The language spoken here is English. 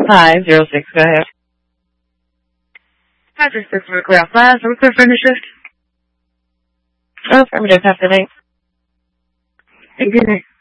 506, go ahead. Hi, this is Class 5. Are we clear for the shift? Affirmative, have the name. Good day.